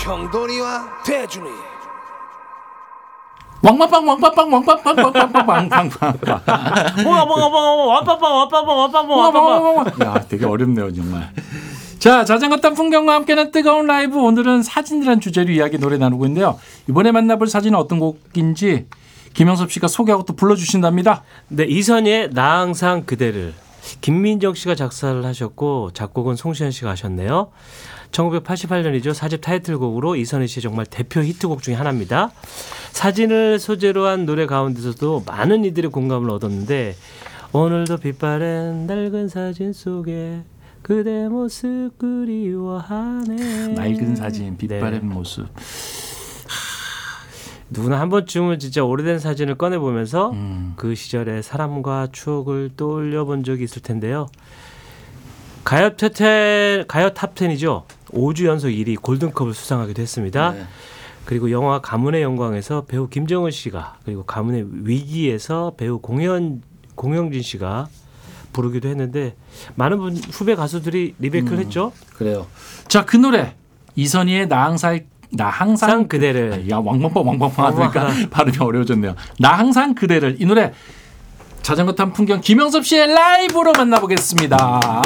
형돈이와 대준이 왕빵빵 왕빵빵 왕빵빵 왕빵빵 왕빵빵 왕빵빵. 야, 되게 어렵네요 정말. 자, 자전거 탄 풍경과 함께하는 뜨거운 라이브, 오늘은 사진이라는 주제로 이야기 노래 나누고 있는데요. 이번에 만나볼 사진은 어떤 곡인지 김영섭 씨가 소개하고 또 불러주신답니다. 네, 이선희의 나 항상 그대를 김민정 씨가 작사를 하셨고 작곡은 송시현 씨가 하셨네요. 1988년이죠. 4집 타이틀곡으로 이선희 씨의 정말 대표 히트곡 중에 하나입니다. 사진을 소재로 한 노래 가운데서도 많은 이들의 공감을 얻었는데, 오늘도 빛바랜 낡은 사진 속에 그대 모습 그리워하네. 낡은 사진, 빛바랜 모습. 누구나 한 번쯤은 진짜 오래된 사진을 꺼내보면서 그 시절의 사람과 추억을 떠올려본 적이 있을 텐데요. 가요 탑10이죠. 5주 연속 1위 골든컵을 수상하기도 했습니다. 네. 그리고 영화 가문의 영광에서 배우 김정은 씨가, 그리고 가문의 위기에서 배우 공영진 씨가 부르기도 했는데, 많은 후배 가수들이 리메이크를 했죠. 그래요. 자, 그 노래 이선희의 나 항상 그대를. 야, 왕빵빵 하니까 발음이 어려워졌네요. 나 항상 그대를, 이 노래 자전거 탄 풍경 김영섭 씨의 라이브로 만나보겠습니다.